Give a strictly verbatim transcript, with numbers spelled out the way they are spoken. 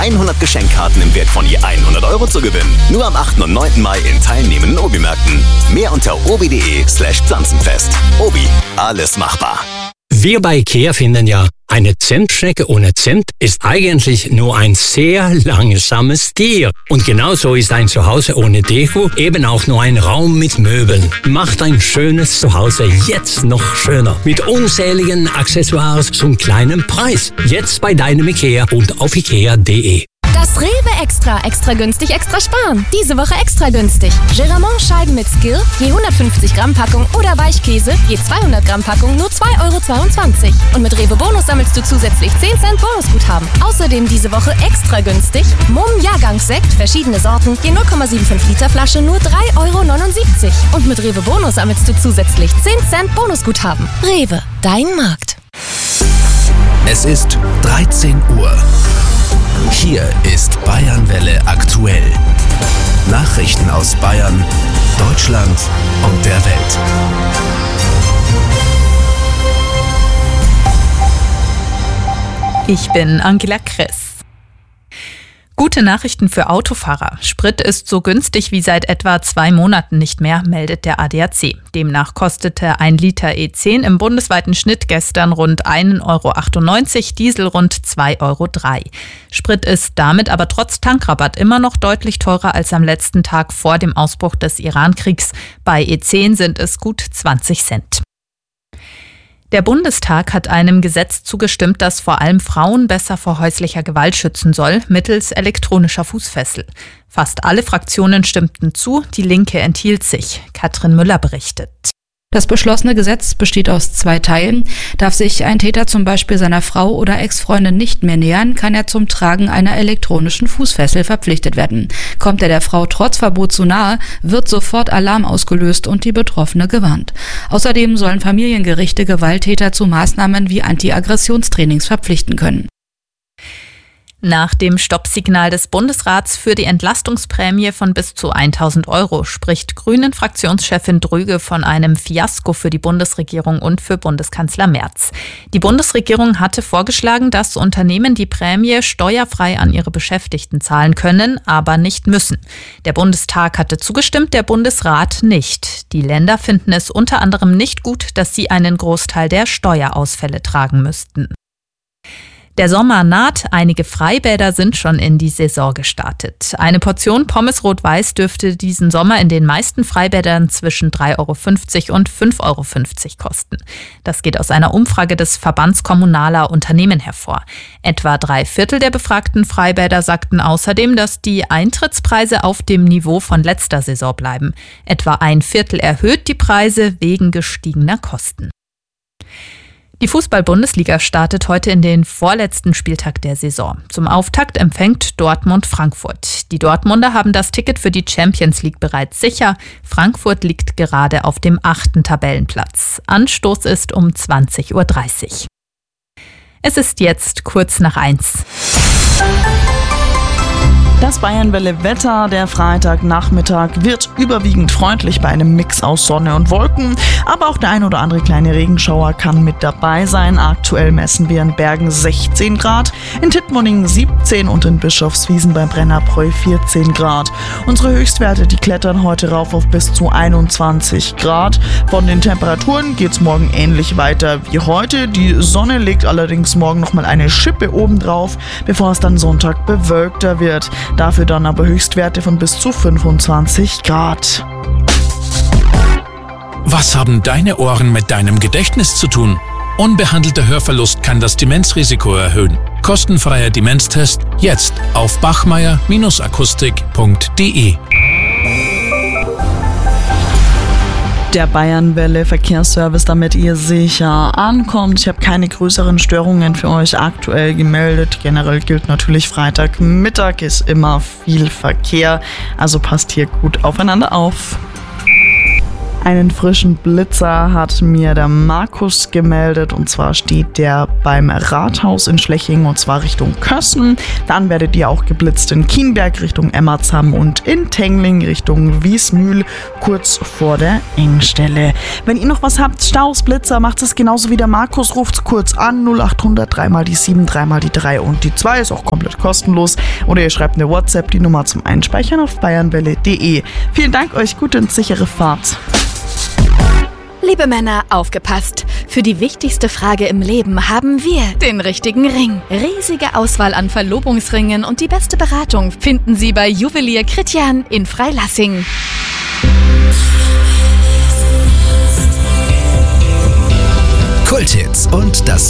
hundert Geschenkkarten im Wert von je hundert Euro zu gewinnen. Nur am achten und neunten Mai in teilnehmenden Obi-Märkten. Mehr unter obi.de slash Pflanzenfest. Obi, alles machbar. Wir bei IKEA finden ja, eine Zentschnecke ohne Zimt ist eigentlich nur ein sehr langsames Tier. Und genauso ist ein Zuhause ohne Deko eben auch nur ein Raum mit Möbeln. Macht ein schönes Zuhause jetzt noch schöner. Mit unzähligen Accessoires zum kleinen Preis. Jetzt bei deinem IKEA und auf ikea punkt de. Das Rewe Extra, extra günstig, extra sparen. Diese Woche extra günstig. Geramont-Scheiben mit Skill, je hundertfünfzig Gramm Packung oder Weichkäse, je zweihundert Gramm Packung, nur zwei Euro zweiundzwanzig. Und mit Rewe Bonus sammelst du zusätzlich zehn Cent Bonusguthaben. Außerdem diese Woche extra günstig. Mumm Jahrgangssekt, verschiedene Sorten, je null Komma fünfundsiebzig Liter Flasche, nur drei Euro neunundsiebzig. Und mit Rewe Bonus sammelst du zusätzlich zehn Cent Bonusguthaben. Rewe, dein Markt. Es ist dreizehn Uhr. Hier ist Bayernwelle aktuell. Nachrichten aus Bayern, Deutschland und der Welt. Ich bin Angela Kress. Gute Nachrichten für Autofahrer. Sprit ist so günstig wie seit etwa zwei Monaten nicht mehr, meldet der A D A C. Demnach kostete ein Liter E zehn im bundesweiten Schnitt gestern rund ein Euro achtundneunzig, Diesel rund zwei Euro drei. Sprit ist damit aber trotz Tankrabatt immer noch deutlich teurer als am letzten Tag vor dem Ausbruch des Iran-Kriegs. Bei E zehn sind es gut zwanzig Cent. Der Bundestag hat einem Gesetz zugestimmt, das vor allem Frauen besser vor häuslicher Gewalt schützen soll, mittels elektronischer Fußfessel. Fast alle Fraktionen stimmten zu, die Linke enthielt sich. Katrin Müller berichtet. Das beschlossene Gesetz besteht aus zwei Teilen. Darf sich ein Täter zum Beispiel seiner Frau oder Ex-Freundin nicht mehr nähern, kann er zum Tragen einer elektronischen Fußfessel verpflichtet werden. Kommt er der Frau trotz Verbot zu nahe, wird sofort Alarm ausgelöst und die Betroffene gewarnt. Außerdem sollen Familiengerichte Gewalttäter zu Maßnahmen wie Anti-Aggressionstrainings verpflichten können. Nach dem Stoppsignal des Bundesrats für die Entlastungsprämie von bis zu tausend Euro spricht Grünen-Fraktionschefin Drüge von einem Fiasko für die Bundesregierung und für Bundeskanzler Merz. Die Bundesregierung hatte vorgeschlagen, dass Unternehmen die Prämie steuerfrei an ihre Beschäftigten zahlen können, aber nicht müssen. Der Bundestag hatte zugestimmt, der Bundesrat nicht. Die Länder finden es unter anderem nicht gut, dass sie einen Großteil der Steuerausfälle tragen müssten. Der Sommer naht, einige Freibäder sind schon in die Saison gestartet. Eine Portion Pommes Rot-Weiß dürfte diesen Sommer in den meisten Freibädern zwischen drei Euro fünfzig und fünf Euro fünfzig kosten. Das geht aus einer Umfrage des Verbands kommunaler Unternehmen hervor. Etwa drei Viertel der befragten Freibäder sagten außerdem, dass die Eintrittspreise auf dem Niveau von letzter Saison bleiben. Etwa ein Viertel erhöht die Preise wegen gestiegener Kosten. Die Fußball-Bundesliga startet heute in den vorletzten Spieltag der Saison. Zum Auftakt empfängt Dortmund Frankfurt. Die Dortmunder haben das Ticket für die Champions League bereits sicher. Frankfurt liegt gerade auf dem achten Tabellenplatz. Anstoß ist um zwanzig Uhr dreißig. Es ist jetzt kurz nach eins. Das Bayernwelle-Wetter, der Freitagnachmittag wird überwiegend freundlich bei einem Mix aus Sonne und Wolken, aber auch der ein oder andere kleine Regenschauer kann mit dabei sein. Aktuell messen wir in Bergen sechzehn Grad, in Tittmoning siebzehn und in Bischofswiesen bei Brennerbräu vierzehn Grad. Unsere Höchstwerte, die klettern heute rauf auf bis zu einundzwanzig Grad. Von den Temperaturen geht's morgen ähnlich weiter wie heute. Die Sonne legt allerdings morgen nochmal eine Schippe obendrauf, bevor es dann Sonntag bewölkter wird. Dafür dann aber Höchstwerte von bis zu fünfundzwanzig Grad. Was haben deine Ohren mit deinem Gedächtnis zu tun? Unbehandelter Hörverlust kann das Demenzrisiko erhöhen. Kostenfreier Demenztest jetzt auf bachmeier Akustik punkt de. Der Bayernwelle Verkehrsservice, damit ihr sicher ankommt. Ich habe keine größeren Störungen für euch aktuell gemeldet. Generell gilt natürlich, Freitagmittag ist immer viel Verkehr, also passt hier gut aufeinander auf. Einen frischen Blitzer hat mir der Markus gemeldet, und zwar steht der beim Rathaus in Schleching und zwar Richtung Kössen. Dann werdet ihr auch geblitzt in Kienberg Richtung Emmerzam und in Tengling Richtung Wiesmühl, kurz vor der Engstelle. Wenn ihr noch was habt, Staus, Blitzer, macht es genauso wie der Markus, ruft kurz an, null acht hundert drei mal die sieben, drei mal die drei und die zwei, ist auch komplett kostenlos. Oder ihr schreibt eine WhatsApp, die Nummer zum Einspeichern auf bayernwelle punkt de. Vielen Dank euch, gute und sichere Fahrt. Liebe Männer, aufgepasst! Für die wichtigste Frage im Leben haben wir den richtigen Ring. Riesige Auswahl an Verlobungsringen und die beste Beratung finden Sie bei Juwelier Christian in Freilassing. Kulthits und das